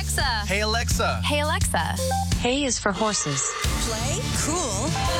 Alexa. Hey, Alexa. Hey, Alexa. Hey is for horses. Play cool.